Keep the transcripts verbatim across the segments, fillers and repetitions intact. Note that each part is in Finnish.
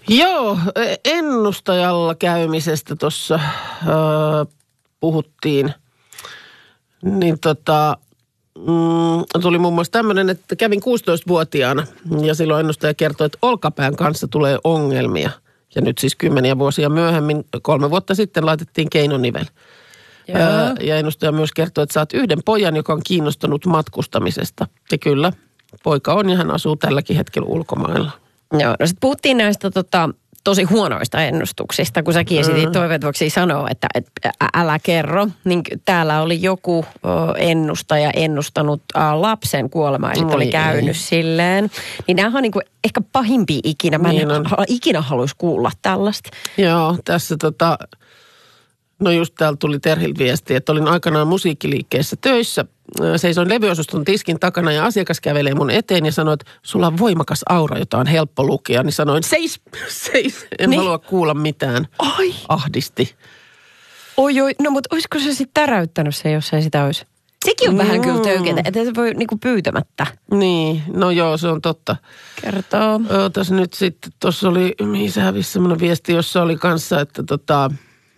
Joo, ennustajalla käymisestä tuossa öö, puhuttiin. Niin tota, mm, tuli muun muassa tämmöinen, että kävin kuusitoistavuotiaana ja silloin ennustaja kertoi, että olkapään kanssa tulee ongelmia. Ja nyt siis kymmeniä vuosia myöhemmin, kolme vuotta sitten laitettiin keinonivel. Öö, ja ennustaja myös kertoi, että saat yhden pojan, joka on kiinnostunut matkustamisesta. Ja kyllä, poika on ja hän asuu tälläkin hetkellä ulkomailla. Joo, no sitten puhuttiin näistä tota, tosi huonoista ennustuksista, kun säkin esitit mm. toiveetvoksi sanoa, että et, ä, älä kerro. Niin täällä oli joku ö, ennustaja ennustanut ä, lapsen kuolemaa ja sitten oli käynyt ei. silleen. Niin nämähän on niinku ehkä pahimpia ikinä. Mä niin en ha, ikinä haluaisi kuulla tällaista. Joo, tässä tota, no just täällä tuli Terhiltä viesti, että olin aikanaan musiikkiliikkeessä töissä. Seisoin levyosaston tiskin takana ja asiakas kävelee mun eteen ja sanoi, että sulla on voimakas aura, jota on helppo lukea. Niin sanoin, seis, seis, en niin. halua kuulla mitään. Ai. Ahdisti. Oi, oi, no mutta olisiko se sitten täräyttänyt se, jos ei sitä olisi? Sekin on mm. vähän kyllä töykeä, että se voi niinku pyytämättä. Niin, no joo, se on totta. Kertoo. Ootas nyt sitten, tuossa oli, mihin se hävisi semmoinen viesti, jossa oli kanssa, että tota...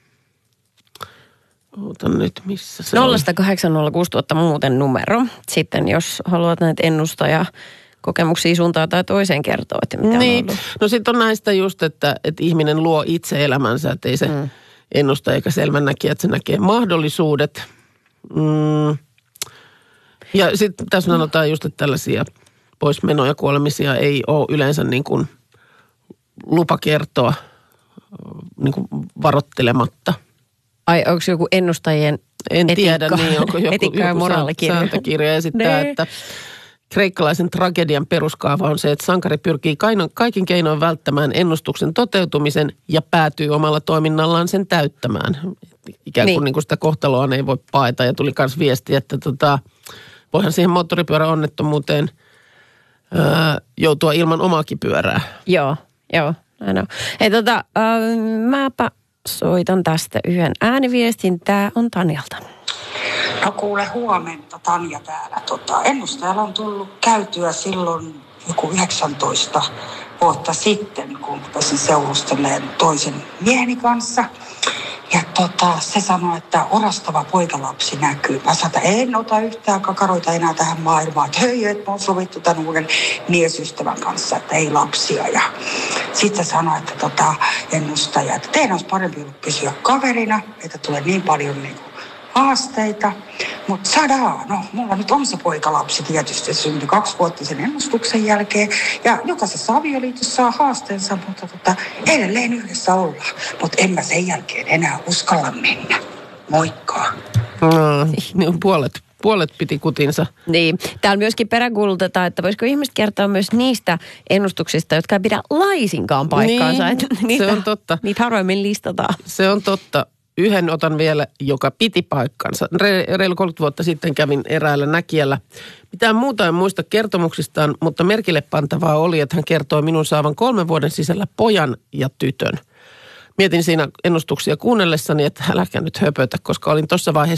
Ootan nyt, missä se nolla kahdeksan nolla kuusi tuhatta muuten numero. Sitten jos haluat näitä ennustajakokemuksia suuntaan tai toiseen kertoa, että mitä niin. on ollut. No sitten on näistä just, että, että ihminen luo itse elämänsä, että ei se mm. ennusta eikä selvänäkijä, että se näkee mahdollisuudet. Mm. Ja sitten tässä sanotaan just, että tällaisia poismenoja, kuolemisia ei ole yleensä niin kuin lupa kertoa niin kuin varoittelematta. Ai, onko joku ennustajien en etiikka, tiedä, niin onko joku, etiikka ja moraalikirja. sääntökirja esittää, nee. että kreikkalaisen tragedian peruskaava on se, että sankari pyrkii kaikin keinoin välttämään ennustuksen toteutumisen ja päätyy omalla toiminnallaan sen täyttämään. Ikään kuin, niin. Niin kuin sitä kohtaloa ei voi paeta. Ja tuli myös viesti, että tota, voihan siihen moottoripyöräonnettomuuteen ää, joutua ilman omaakin pyörää. Joo, joo. Näin on. Hei tota, äh, mäpä soitan tästä yhden ääniviestin. Tää on Tanjalta. No kuule, huomenta Tanja täällä. Tota, ennustajalla on tullut käytyä silloin joku yhdeksäntoista vuotta sitten, kun pääsin seurustelemaan toisen mieheni kanssa. Ja tota, se sanoi, että orastava poikalapsi näkyy. Mä sanoin, että en ota yhtään kakaroita enää tähän maailmaan. Että höi, että mä oon sovittu tämän uuden miesystävän kanssa, että ei lapsia. Ja sitten sanoi, että tota, ennustaja, että teidän olisi parempi ollut pysyä kaverina, että tulee niin paljon niin kuin haasteita. Mutta sadaa, no mulla nyt on se poikalapsi tietysti, syntyi kaksi vuotta sen ennustuksen jälkeen. Ja jokaisessa avioliitossa saa haasteensa, mutta tota, edelleen yhdessä ollaan. Mutta en mä sen jälkeen enää uskalla mennä. Moikka. No, niin puolet, puolet piti kutinsa. Niin. Täällä myöskin peräkuulutetaan, että voisiko ihmiset kertoa myös niistä ennustuksista, jotka ei pidä laisinkaan paikkaansa. Niin, niitä, se on totta. Niitä harvoimmin listataan. Se on totta. Yhden otan vielä, joka piti paikkansa. Re- reilu kolmekymmentä vuotta sitten kävin eräällä näkijällä. Mitään muuta en muista kertomuksistaan, mutta merkille pantavaa oli, että hän kertoi minun saavan kolmen vuoden sisällä pojan ja tytön. Mietin siinä ennustuksia kuunnellessani, että äläkä nyt höpötä, koska olin tuossa vaiheessa